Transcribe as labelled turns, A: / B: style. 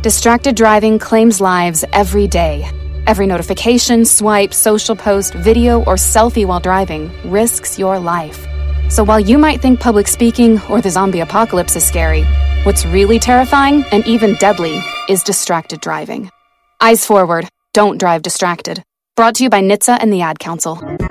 A: Distracted driving claims lives every day. Every notification, swipe, social post, video, or selfie while driving risks your life. So while you might think public speaking or the zombie apocalypse is scary, what's really terrifying and even deadly is distracted driving. Eyes forward. Don't drive distracted. Brought to you by NHTSA and the Ad Council.